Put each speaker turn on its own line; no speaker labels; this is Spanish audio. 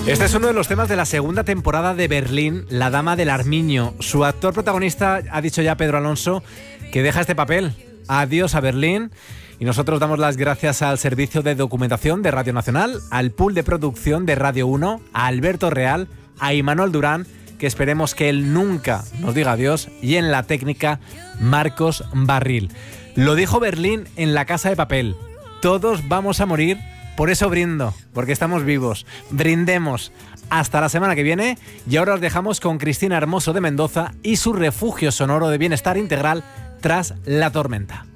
Este es uno de los temas de la segunda temporada de Berlín, La Dama del Armiño. Su actor protagonista ha dicho ya, Pedro Alonso, que deja este papel. Adiós a Berlín. Y nosotros damos las gracias al Servicio de Documentación de Radio Nacional, al pool de producción de Radio 1, a Alberto Real, a Imanol Durán, que esperemos que él nunca nos diga adiós, y en la técnica, Marcos Barril. Lo dijo Berlín en La Casa de Papel. Todos vamos a morir, por eso brindo, porque estamos vivos. Brindemos. Hasta la semana que viene, y ahora os dejamos con Cristina Hermoso de Mendoza y su refugio sonoro de bienestar integral tras la tormenta.